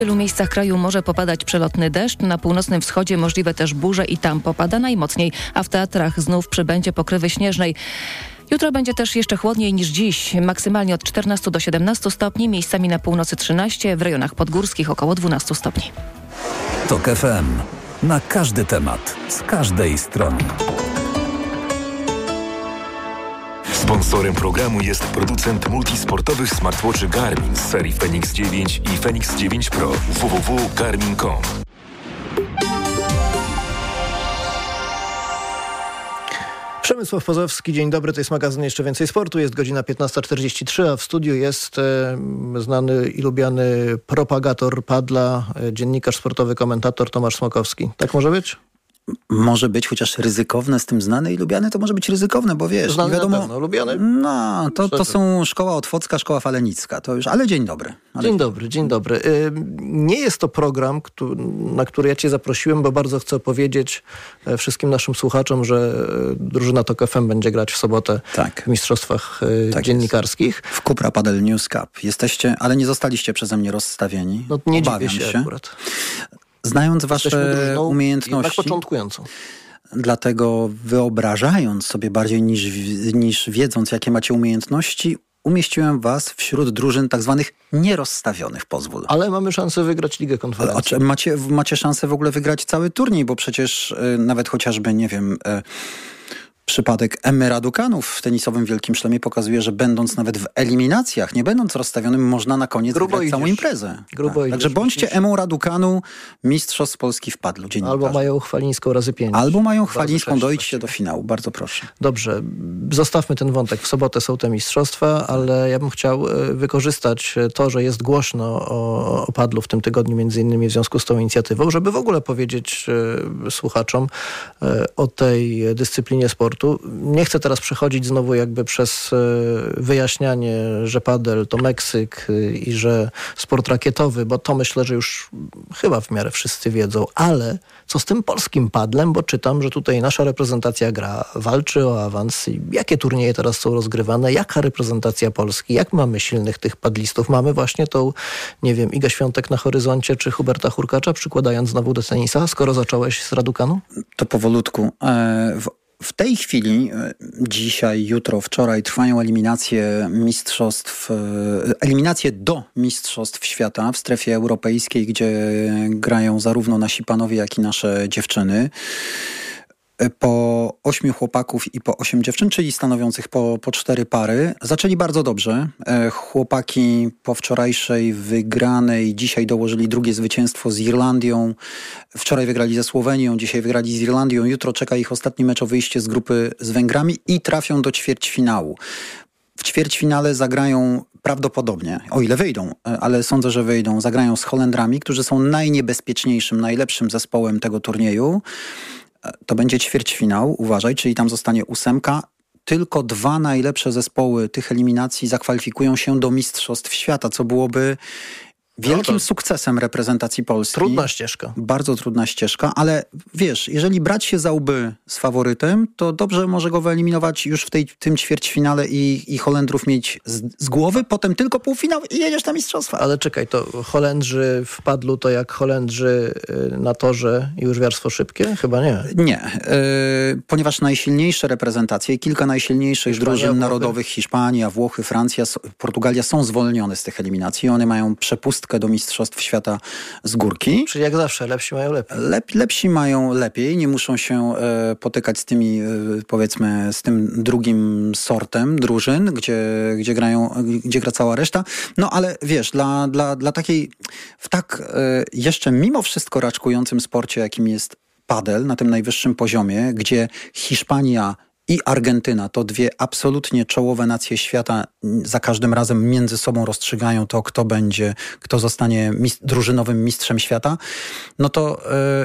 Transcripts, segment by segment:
W wielu miejscach kraju może popadać przelotny deszcz, na północnym wschodzie możliwe też burze i tam popada najmocniej, a w teatrach znów przybędzie pokrywy śnieżnej. Jutro będzie też jeszcze chłodniej niż dziś, maksymalnie od 14 do 17 stopni, miejscami na północy 13, w rejonach podgórskich około 12 stopni. TOK FM. Na każdy temat, z każdej strony. Sponsorem programu jest producent multisportowych smartwatchy Garmin z serii Fenix 9 i Fenix 9 Pro. www.garmin.com. Przemysław Pozowski, dzień dobry, to jest magazyn Jeszcze Więcej Sportu, jest godzina 15:43, a w studiu jest znany i lubiany propagator padla, dziennikarz sportowy, komentator Tomasz Smokowski. Tak może być? Może być, chociaż ryzykowne z tym znane i lubiane, to może być ryzykowne, bo wiesz, znany nie wiadomo. Na pewno, lubiany? No, to są szkoła otwocka, szkoła falenicka, to już, ale dzień dobry. Dzień dobry. Nie jest to program, na który ja cię zaprosiłem, bo bardzo chcę powiedzieć wszystkim naszym słuchaczom, że drużyna TOK FM będzie grać w sobotę w mistrzostwach dziennikarskich. W Cupra Padel News Cup. Jesteście, ale nie zostaliście przeze mnie rozstawieni. No nie dziwię się akurat. Znając wasze umiejętności, jednak początkującą. Dlatego wyobrażając sobie bardziej niż wiedząc, jakie macie umiejętności, umieściłem was wśród drużyn tak zwanych nierozstawionych, pozwól. Ale mamy szansę wygrać Ligę Konferencji. Macie szansę w ogóle wygrać cały turniej, bo przecież nawet chociażby, nie wiem... Przypadek Emy Raducanów w tenisowym Wielkim Szlemie pokazuje, że będąc nawet w eliminacjach, nie będąc rozstawionym, można na koniec wygrać całą imprezę. Także bądźcie Emą Raducanu, mistrzostw Polski w padlu, dziennikarze. Albo mają Chwalińską razy 5. Albo mają Chwalińską, dojdźcie do finału. Bardzo proszę. Dobrze, zostawmy ten wątek. W sobotę są te mistrzostwa, ale ja bym chciał wykorzystać to, że jest głośno o padlu w tym tygodniu, między innymi w związku z tą inicjatywą, żeby w ogóle powiedzieć słuchaczom o tej dyscyplinie sportu. Nie chcę teraz przechodzić znowu jakby przez wyjaśnianie, że padel to Meksyk i że sport rakietowy, bo to myślę, że już chyba w miarę wszyscy wiedzą, ale co z tym polskim padlem, bo czytam, że tutaj nasza reprezentacja gra, walczy o awans. Jakie turnieje teraz są rozgrywane? Jaka reprezentacja Polski? Jak mamy silnych tych padlistów? Mamy właśnie tą, nie wiem, Igę Świątek na horyzoncie, czy Huberta Hurkacza, przykładając znowu do tenisa, skoro zacząłeś z Raducanu? To powolutku. W tej chwili, dzisiaj, jutro, wczoraj trwają eliminacje do Mistrzostw Świata w strefie europejskiej, gdzie grają zarówno nasi panowie, jak i nasze dziewczyny. Po 8 chłopaków i po 8 dziewczyn, czyli stanowiących po 4 pary. Zaczęli bardzo dobrze. Chłopaki po wczorajszej wygranej dzisiaj dołożyli drugie zwycięstwo z Irlandią. Wczoraj wygrali ze Słowenią, dzisiaj wygrali z Irlandią. Jutro czeka ich ostatni mecz o wyjście z grupy z Węgrami i trafią do ćwierćfinału. W ćwierćfinale zagrają prawdopodobnie, o ile wyjdą, ale sądzę, że wyjdą, zagrają z Holendrami, którzy są najniebezpieczniejszym, najlepszym zespołem tego turnieju. To będzie ćwierćfinał, uważaj, czyli tam zostanie 8. Tylko 2 najlepsze zespoły tych eliminacji zakwalifikują się do Mistrzostw Świata, co byłoby wielkim sukcesem reprezentacji Polski. Trudna ścieżka. Bardzo trudna ścieżka, ale wiesz, jeżeli brać się za łby z faworytem, to dobrze może go wyeliminować już w tym ćwierćfinale i Holendrów mieć z głowy, potem tylko półfinał i jedziesz na mistrzostwa. Ale czekaj, to Holendrzy w padlu to jak Holendrzy na torze i łyżwiarstwo szybkie? Chyba nie. Nie, ponieważ najsilniejsze reprezentacje, kilka najsilniejszych drużyn narodowych, Hiszpania, Włochy, Francja, Portugalia są zwolnione z tych eliminacji. One mają przepustkę do Mistrzostw Świata z górki. Czyli jak zawsze, lepsi mają lepiej. Lepsi mają lepiej, nie muszą się potykać z tymi, powiedzmy, z tym drugim sortem drużyn, gdzie gra cała reszta. No ale wiesz, dla takiej, w tak jeszcze mimo wszystko raczkującym sporcie, jakim jest padel na tym najwyższym poziomie, gdzie Hiszpania i Argentyna to 2 absolutnie czołowe nacje świata, za każdym razem między sobą rozstrzygają to, kto zostanie drużynowym mistrzem świata, no to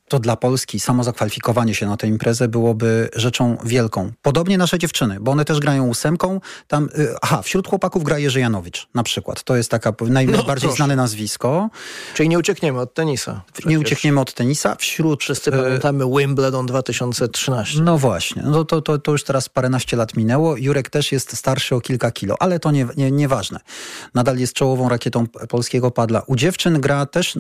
to dla Polski samo zakwalifikowanie się na tę imprezę byłoby rzeczą wielką. Podobnie nasze dziewczyny, bo one też grają 8. Tam, wśród chłopaków gra Jerzy Janowicz na przykład. To jest taka najbardziej znane nazwisko. Czyli nie uciekniemy od tenisa. Przecież. Nie uciekniemy od tenisa. Wszyscy pamiętamy Wimbledon 2013. No właśnie. No to już teraz paręnaście lat minęło. Jurek też jest starszy o kilka kilo, ale to nieważne. Nadal jest czołową rakietą polskiego padla. U dziewczyn gra też